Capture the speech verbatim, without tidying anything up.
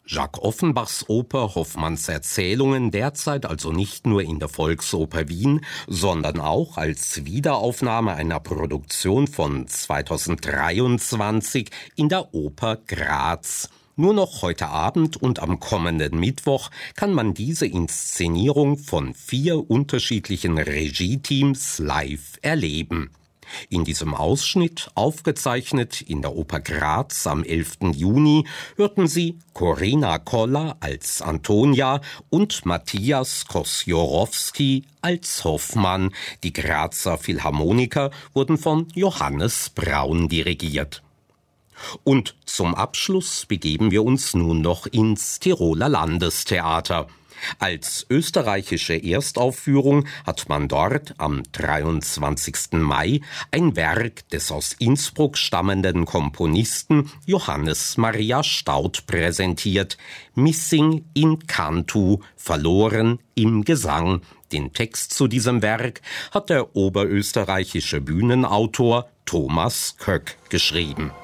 Jacques Offenbachs Oper Hoffmanns Erzählungen derzeit also nicht nur in der Volksoper Wien, sondern auch als Wiederaufnahme einer Produktion von zweitausenddreiundzwanzig in der Oper Graz. Nur noch heute Abend und am kommenden Mittwoch kann man diese Inszenierung von vier unterschiedlichen Regie-Teams live erleben. In diesem Ausschnitt, aufgezeichnet in der Oper Graz am elften Juni, hörten Sie Corina Koller als Antonia und Matthias Kosjorowski als Hoffmann. Die Grazer Philharmoniker wurden von Johannes Braun dirigiert. Und zum Abschluss begeben wir uns nun noch ins Tiroler Landestheater. Als österreichische Erstaufführung hat man dort am dreiundzwanzigsten Mai ein Werk des aus Innsbruck stammenden Komponisten Johannes Maria Staudt präsentiert. Missing in Cantu, verloren im Gesang. Den Text zu diesem Werk hat der oberösterreichische Bühnenautor Thomas Köck geschrieben.